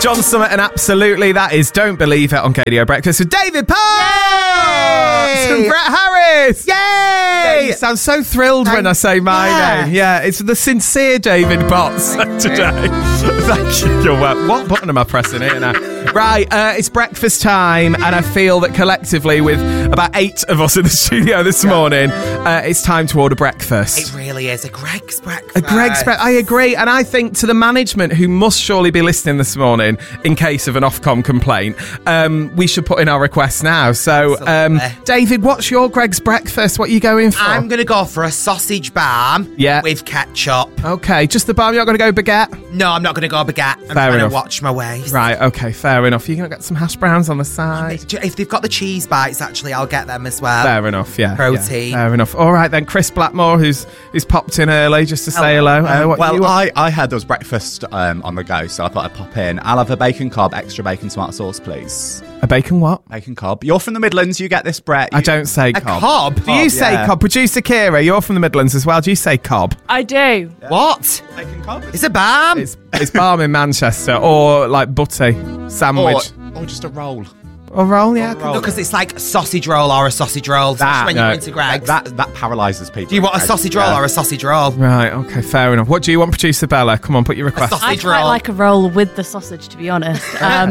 John Summit and Absolutely, that is Don't Believe It on KDO Breakfast with David Potts and Brett Harris. Yay! Yeah, you sound so thrilled when I say my name. Yeah, it's the sincere David Potts today. Thank you. You're welcome. What button am I pressing here now? Right, it's breakfast time, and I feel that collectively, with about 8 of us in the studio this morning, it's time to order breakfast. It really is a Greggs breakfast. A Greggs breakfast. I agree, and I think to the management who must surely be listening this morning in case of an Ofcom complaint, we should put in our request now. So, David, what's your Greggs breakfast? What are you going for? I'm going to go for a sausage barm with ketchup. Okay, just the barm. You're not going to go baguette? No, I'm not going to go baguette. I'm trying to watch my waist. Right, okay, fair enough. You're going to get some hash browns on the side. If they've got the cheese bites, actually, I'll get them as well. Fair enough, yeah. Protein. Yeah, fair enough. All right, then, Chris Blackmore, who's popped in early just to say hello. I had those breakfast on the go, so I thought I'd pop in. I'll have a bacon cob, extra bacon tomato sauce, please. A bacon what? Bacon cob. You're from the Midlands, you get this, Brett. I don't say cob. A cob? Do you say cob? Producer Kira, you're from the Midlands as well. Do you say cob? I do. Yeah. What? Bacon cob? It's a barm. It's barm in Manchester, or like butty sandwich. Or just a roll. Or roll, yeah. No, because it's like a sausage roll or a sausage roll. When you're into Greggs. That paralyses people. Do you want a sausage roll or a sausage roll? Right, okay, fair enough. What do you want, Producer Bella? Come on, put your request. I quite like a roll with the sausage, to be honest.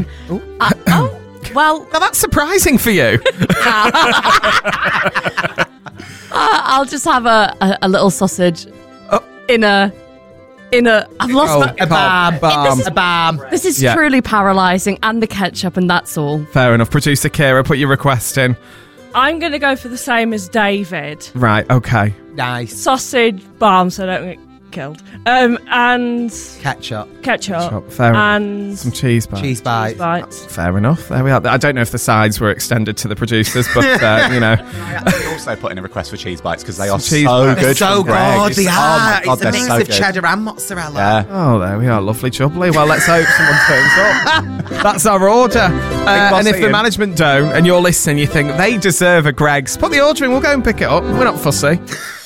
Well, now that's surprising for you. I'll just have a little sausage in a. I've lost a barm. A barm. This is truly paralysing, and the ketchup, and that's all. Fair enough. Producer Kira, put your request in. I'm going to go for the same as David. Right, okay. Nice. Sausage, barm, so I don't get killed. And ketchup. Fair and enough. Some cheese bites. Cheese bites. Fair enough. There we are. I don't know if the sides were extended to the producers, but you know. I also put in a request for cheese bites because they are cheese so bites. good. They're so good. They are. Oh my God, it's a mix so of good. cheddar and mozzarella. Yeah. Oh, there we are. Lovely jubbly. Well, let's hope someone turns up. That's our order. And if the management don't, and you're listening, you think they deserve a Greggs, put the order in. We'll go and pick it up. We're not fussy.